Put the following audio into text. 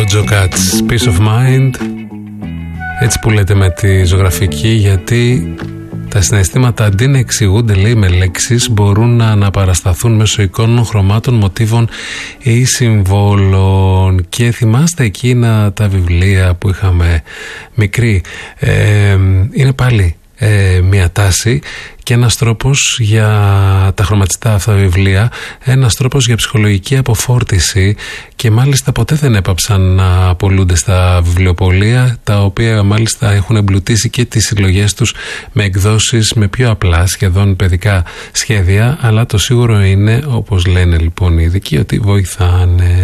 Doja Cats, Peace of Mind. Έτσι που λέτε με τη ζωγραφική, γιατί τα συναισθήματα αντί να εξηγούνται, λέει, με λέξεις, μπορούν να αναπαρασταθούν μέσω εικόνων, χρωμάτων, μοτίβων ή συμβόλων. Και θυμάστε εκείνα τα βιβλία που είχαμε μικροί. Είναι πάλι μια τάση και ένας τρόπος για τα χρωματιστά αυτά βιβλία, ένας τρόπος για ψυχολογική αποφόρτιση, και μάλιστα ποτέ δεν έπαψαν να πωλούνται στα βιβλιοπωλεία, τα οποία μάλιστα έχουν εμπλουτίσει και τις συλλογές τους με εκδόσεις με πιο απλά, σχεδόν παιδικά σχέδια, αλλά το σίγουρο είναι, όπως λένε λοιπόν οι ειδικοί, ότι βοηθάνε.